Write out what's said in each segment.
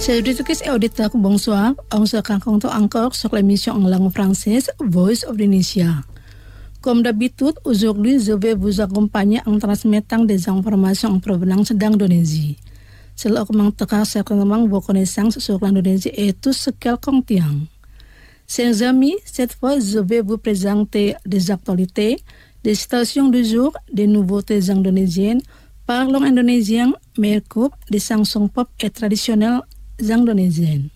Chers auditrices et auditeurs, bonsoir. On se rencontre encore sur l'émission en langue française Voice of Indonesia. Comme d'habitude, aujourd'hui, je vais vous accompagner en transmettant des informations en provenance d'Indonésie. Cela augmentera certainement vos connaissances sur l'Indonésie et tout ce qu'elle contient. Chers amis, cette fois, je vais vous présenter des actualités, des citations du jour, des nouveautés indonésiennes, parlons indonésien, meilleure coupe, des chansons pop et traditionnelles indonésiennes.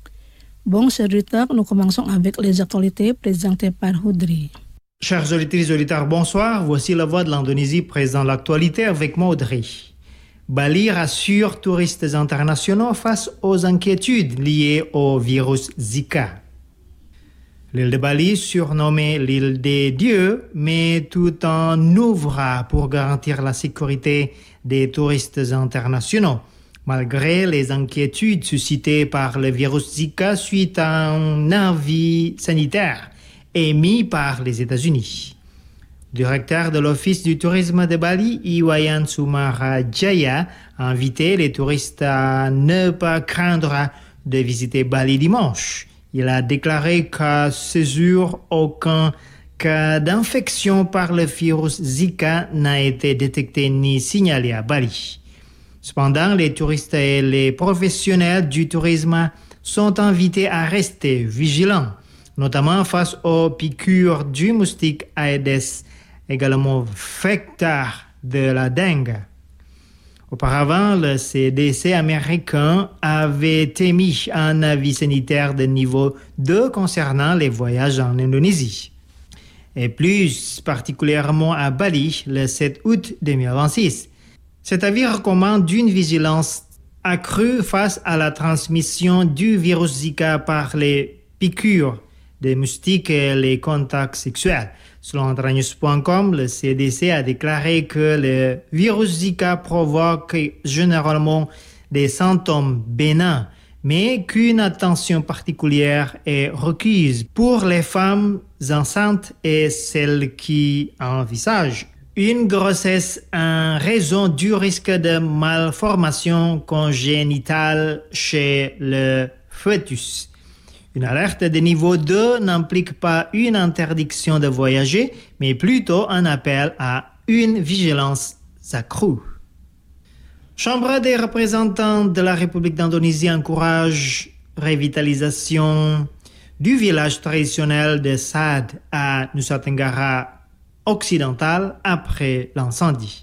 Bon, chers auditeurs, nous commençons avec les actualités présentées par Audrey. Chers auditrices et auditeurs, bonsoir. Voici la voix de l'Indonésie présente l'actualité avec moi, Audrey. Bali rassure touristes internationaux face aux inquiétudes liées au virus Zika. L'île de Bali, surnommée l'île des dieux, met tout en œuvre pour garantir la sécurité des touristes internationaux, malgré les inquiétudes suscitées par le virus Zika suite à un avis sanitaire émis par les États-Unis. Directeur de l'Office du tourisme de Bali, Iwayan Sumarajaya, a invité les touristes à ne pas craindre de visiter Bali dimanche. Il a déclaré qu'à ce jour, aucun cas d'infection par le virus Zika n'a été détecté ni signalé à Bali. Cependant, les touristes et les professionnels du tourisme sont invités à rester vigilants, notamment face aux piqûres du moustique Aedes, également vecteur de la dengue. Auparavant, le CDC américain avait émis un avis sanitaire de niveau 2 concernant les voyages en Indonésie, et plus particulièrement à Bali le 7 août 2026. Cet avis recommande une vigilance accrue face à la transmission du virus Zika par les piqûres des moustiques et les contacts sexuels. Selon Antranews.com, le CDC a déclaré que le virus Zika provoque généralement des symptômes bénins, mais qu'une attention particulière est requise pour les femmes enceintes et celles qui envisagent une grossesse en raison du risque de malformation congénitale chez le fœtus. Une alerte de niveau 2 n'implique pas une interdiction de voyager, mais plutôt un appel à une vigilance accrue. Chambre des représentants de la République d'Indonésie encourage revitalisation du village traditionnel de Sad à Nusa Tenggara occidental après l'incendie.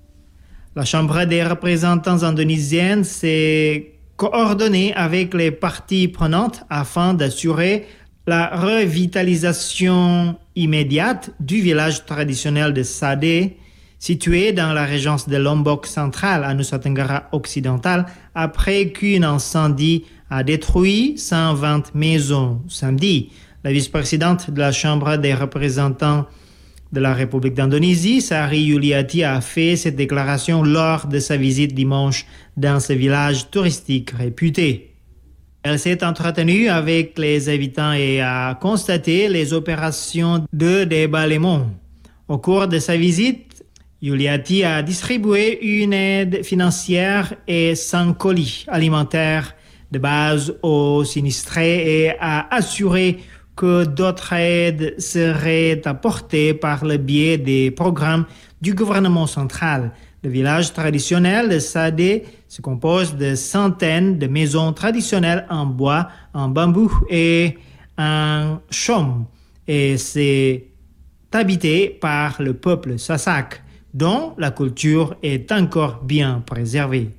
La Chambre des représentants indonésienne s'est coordonnée avec les parties prenantes afin d'assurer la revitalisation immédiate du village traditionnel de Sade, situé dans la région de Lombok centrale à Nusa Tenggara occidental, après qu'un incendie a détruit 120 maisons samedi. La vice-présidente de la Chambre des représentants de la République d'Indonésie, Sari Yuliati, a fait cette déclaration lors de sa visite dimanche dans ce village touristique réputé. Elle s'est entretenue avec les habitants et a constaté les opérations de déballement. Au cours de sa visite, Yuliati a distribué une aide financière et 100 colis alimentaires de base aux sinistrés et a assuré que d'autres aides seraient apportées par le biais des programmes du gouvernement central. Le village traditionnel de Sade se compose de centaines de maisons traditionnelles en bois, en bambou et en chaume, et c'est habité par le peuple Sasak, dont la culture est encore bien préservée.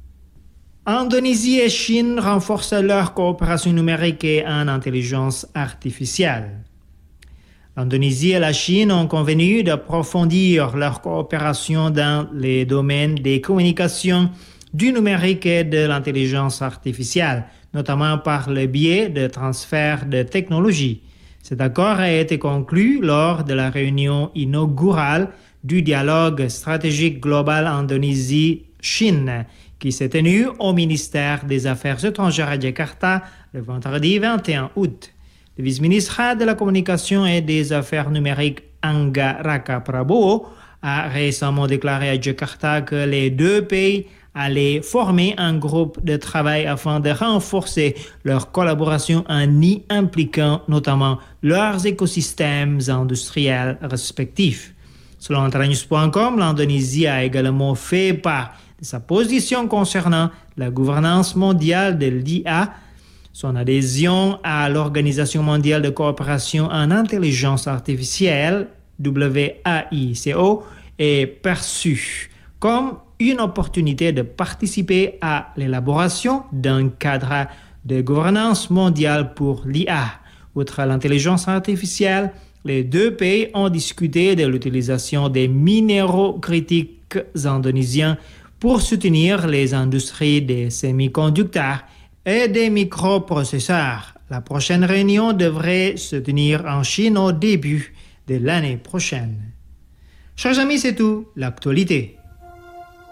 Indonésie et Chine renforcent leur coopération numérique et en intelligence artificielle. L'Indonésie et la Chine ont convenu d'approfondir leur coopération dans les domaines des communications, du numérique et de l'intelligence artificielle, notamment par le biais de transferts de technologies. Cet accord a été conclu lors de la réunion inaugurale du dialogue stratégique global Indonésie-Chine, qui s'est tenu au ministère des Affaires étrangères à Jakarta le vendredi 21 août. Le vice-ministre de la Communication et des Affaires numériques Angga Raka Prabowo a récemment déclaré à Jakarta que les deux pays allait former un groupe de travail afin de renforcer leur collaboration en y impliquant notamment leurs écosystèmes industriels respectifs. Selon Internews.com, l'Indonésie a également fait part de sa position concernant la gouvernance mondiale de l'IA. Son adhésion à l'Organisation mondiale de coopération en intelligence artificielle, WAICO, est perçue comme une opportunité de participer à l'élaboration d'un cadre de gouvernance mondiale pour l'IA. Outre l'intelligence artificielle, les deux pays ont discuté de l'utilisation des minéraux critiques indonésiens pour soutenir les industries des semi-conducteurs et des microprocesseurs. La prochaine réunion devrait se tenir en Chine au début de l'année prochaine. Chers amis, c'est tout, l'actualité.